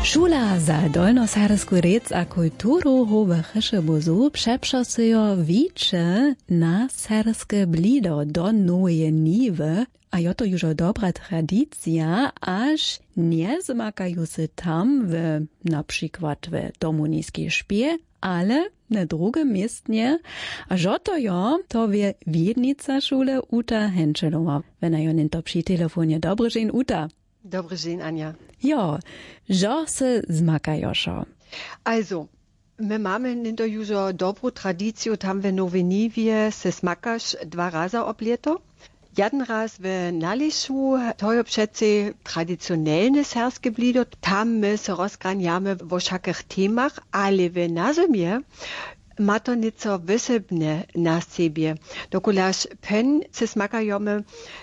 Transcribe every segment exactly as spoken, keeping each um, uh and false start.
Šula za dolnosarsku rec a kulturu howe Chyszybuzu przeprzasujo wicze na sarske blido do nowe niwy, a joto już dobra tradycja, aż nie zmakają się tam w, na przykład w Domuniskiej Szpie, ale na drugim miestnie, a joto jo, to wie Wiednica szule Uta Henschelowa. Wenn jo ninto przy telefonie. Dobry dzień, Uta. Dobry dzień, Ania. Jo, że se zmakajoszo. Also, my mamy ninto już dobrą tradycję tam w Noweniwie se smakasz dwa razy ob leto. Jeden raz w Naliszu, to je přece traditionelne serskie blido, tam my se rozgranjamy w oszakich temach, ale w nazimie ma to nieco wysebne na siebie. Dokulaż pen se smakajemy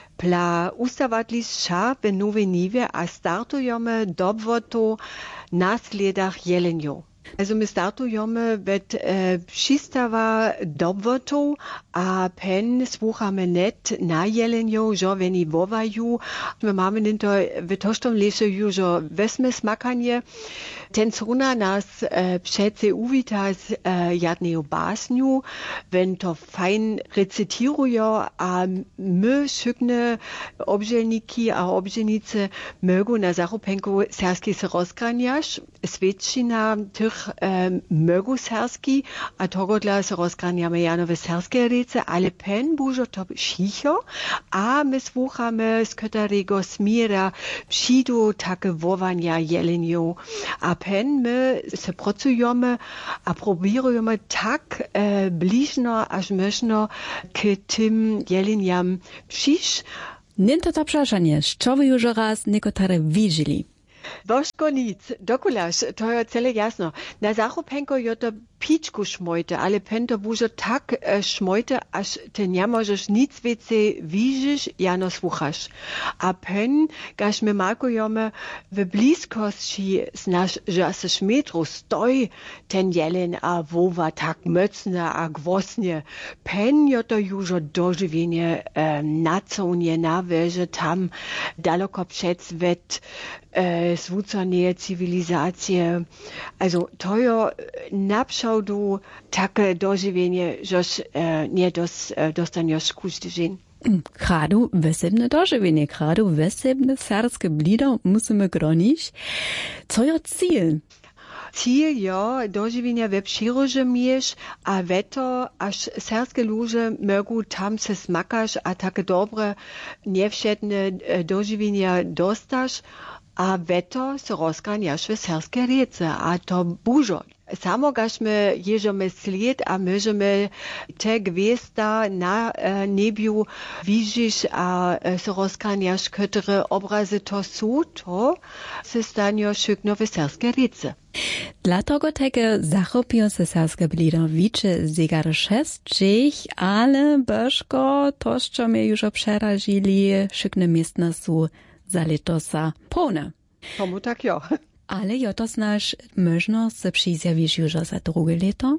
pla ustawadlišća w Noweniwie, a startujemy dobwotu na sledach jeleniów. Also my startujemy ved e, przystawa dobwotu, a pen słuchamy net na jeleniów, że weni wowaju. My mamy ninto w tożtom lesie już wesme smakanie. Ten suna nas e, przece uwita z e, jadneju basniu, wenn to fein recitirujo, a my szykne obżelniki a obżelnice mögu na zachupenku serski se rozgranjasz, svedčina tych e, mögu serski, a togo dla se rozgranjamy janowe serskie rece, ale pen bužo to šicho, a my słuchamy z katarego smira přidu takie wovania jeleniu, a pen my se pracujemy a probirujemy tak e, bližno až možno k tym jeleniam přiš. Ninto to przepraszanie, co wy już raz niekotare widzieli? Woško nic, dokulaš, to je cele jasno. Na zachupenko jo to pičku šmojte, ale pen to bužo tak e, šmojte, až te nie możesz nic więcej widzisz, jano słuchasz. A pen, gaž my malkujemy w bliskości z nasz, że se szmetru stoi ten jelen, a wowa tak mocne, a gwosnie. Pen jo to już dożywienie e, naconie na wieże tam daleko przed wet e, zwucanie cywilizacje. Also to jo napszał du takie dożywienie, żeż e, nie dos, e, dostaniesz każdy dzień. Kradu wesebne dożywienie, kradu wesebne serskie blido musimy gronić. Co je cíl? Cíl jo dożywienia we przyrodzie miesz, a weto, aż serskie ludzie mogą tam se smakasz, a takie dobre, niewszedne dożywienia dostasz, a weto se rozgranjasz w serskie rece, a to bužo. Samo gaśmy jeżemy sled, a możemy te gwiezda na e, nebiu widzisz, a e, se rozgranjasz, które obrazy to są, to se stanie szykno w serskie rece. Dlatego takie zachopią se serskie blido wicze zegar szesćich, ale bożko to, co mnie już przerażili, szykne miestna są za letosa pełne. Tomu tak jo. Ale jo to znasz, można se przyzjawić już za drugie leto?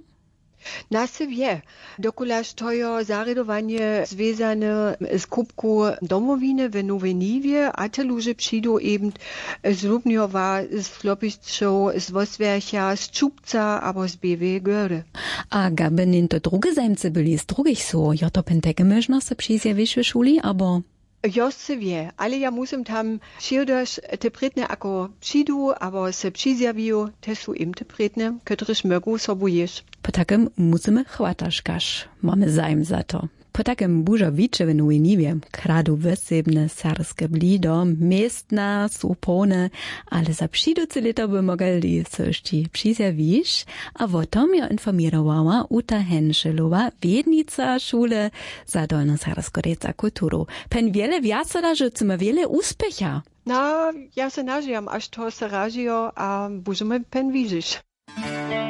Na se wie. Dokulaż to jo zaredowanie związane z kubku domowiny w Noweniwie, a te ludzie przyjdą eben z Lubniowa, z Flopiszczą, z Woswercha, z Czubca, albo z Białej Góry. A gaby ninto drugie zajmce byli z drugich so, jo to penteke można se przyzjawić w szuli, albo... Jos se wie, ale ja musím tam širdaš te predne ako přidu, abo se přizjavijo, te su im te predne, kteréž mogu sobu ješ. Po takem musimy chwataškaš, mamy zajm za to. Po takem bužo wicze w Noweniwie, kradu wesebne serskie blido, miestna, supone, ale za přiduce lito by mogli sošti přizjawiš, a o tom jo informirowała Uta Henschelowa, Wiednica szule za dolnosarsku rec a kulturu. Pen wiele wiasela, że chcemy wiele uspecha. Na, ja se nažijam, až to se ražijo, a bužeme pen vižiš.